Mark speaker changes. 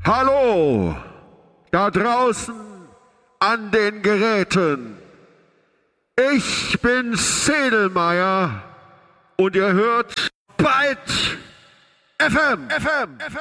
Speaker 1: Hallo, da draußen an den Geräten. Ich bin Sedelmeier und ihr hört Byte FM.